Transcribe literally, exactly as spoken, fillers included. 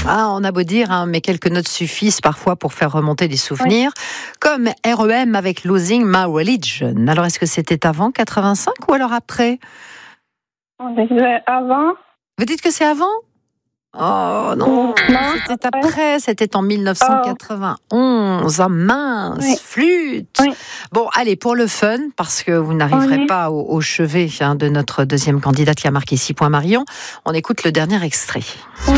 Ah, on a beau dire, hein, mais quelques notes suffisent parfois pour faire remonter des souvenirs, oui. Comme R E M avec Losing My Religion. Alors, est-ce que c'était avant quatre-vingt-cinq ou alors après? On disait avant. Vous dites que c'est avant? Oh non, non c'était après. après, c'était en mille neuf cent quatre-vingt-onze. Ah mince, oui. Flûte. Oui. Bon, allez, pour le fun, parce que vous n'arriverez oui. pas au, au chevet hein, de notre deuxième candidate qui a marqué six points Marion, on écoute le dernier extrait.